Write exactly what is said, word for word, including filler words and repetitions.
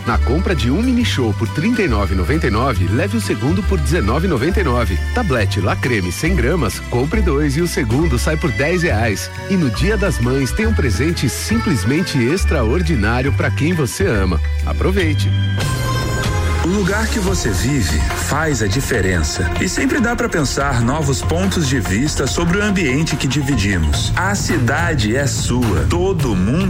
Na compra de um mini show por trinta e nove reais e noventa e nove centavos, leve o segundo por dezenove reais e noventa e nove centavos. Tablete La Creme cem gramas, compre dois e o segundo sai por dez reais. E no Dia das Mães tem um presente simplesmente extraordinário para quem você ama. Aproveite. O lugar que você vive faz a diferença e sempre dá para pensar novos pontos de vista sobre o ambiente que dividimos. A cidade é sua, todo mundo